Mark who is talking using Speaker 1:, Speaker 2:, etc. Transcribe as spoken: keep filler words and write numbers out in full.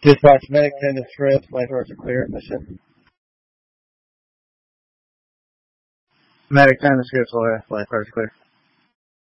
Speaker 1: Dispatch medic ten to Fritz. Life doors are clear. Mission. Medic ten to Scripps. Life doors clear.